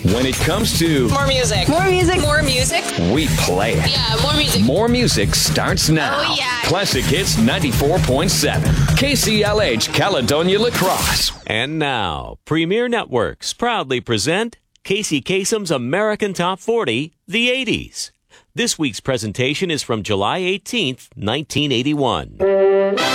When it comes to More music. More music. More music. we play it. Yeah, more music. More music starts now. Oh, yeah. Classic Hits 94.7. KCLH Caledonia Lacrosse. And now, Premier Networks proudly present Casey Kasem's American Top 40, the 80s. This week's presentation is from July 18th, 1981.